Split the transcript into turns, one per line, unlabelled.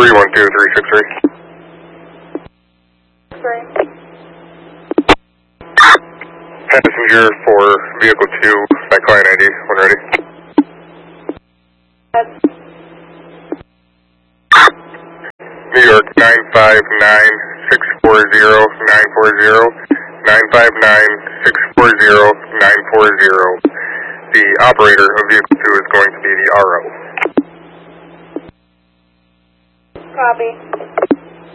312363.
Sorry.
Passenger for vehicle 2 by client ID, when ready. New York 959-640-940, 959-640-940. The operator of vehicle 2 is going to be the RO.
Copy.